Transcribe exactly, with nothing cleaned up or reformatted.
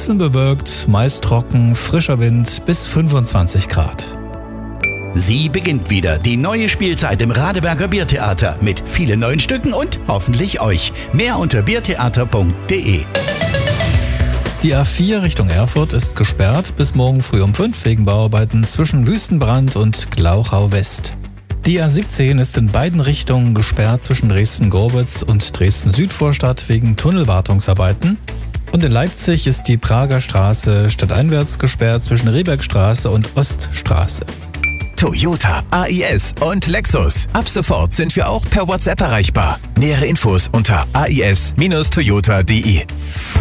wolkenbewölkt, meist trocken, frischer Wind bis fünfundzwanzig Grad. Sie beginnt wieder, die neue Spielzeit im Radeberger Biertheater mit vielen neuen Stücken und hoffentlich euch. Mehr unter biertheater punkt de. Die A vier Richtung Erfurt ist gesperrt bis morgen früh um fünf wegen Bauarbeiten zwischen Wüstenbrand und Glauchau West. Die A siebzehn ist in beiden Richtungen gesperrt zwischen Dresden-Gorbitz und Dresden-Südvorstadt wegen Tunnelwartungsarbeiten. Und in Leipzig ist die Prager Straße stadteinwärts gesperrt zwischen Rehbergstraße und Oststraße. Toyota, A I S und Lexus. Ab sofort sind wir auch per WhatsApp erreichbar. Nähere Infos unter a i s Bindestrich toyota punkt de.